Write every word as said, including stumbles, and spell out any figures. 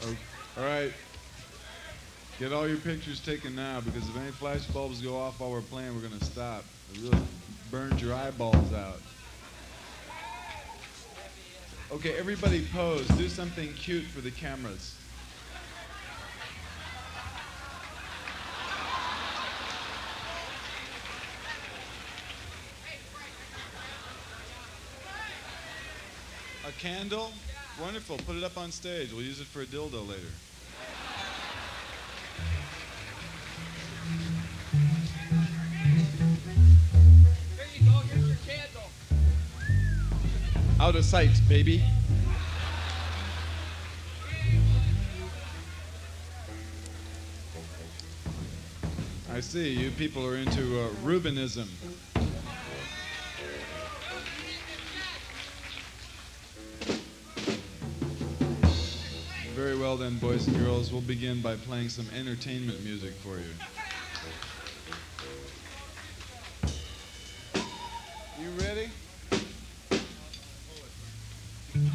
Oh, all right. Get all your pictures taken now because if any flash bulbs go off while we're playing, we're going to stop. It really burns your eyeballs out. Okay, everybody pose. Do something cute for the cameras. A candle? Wonderful. Put it up on stage. We'll use it for a dildo later. Here you go. Here's your candle. Out of sight, baby. I see. You people are into uh, Rubenism. Very well then, boys and girls. We'll begin by playing some entertainment music for you. You ready?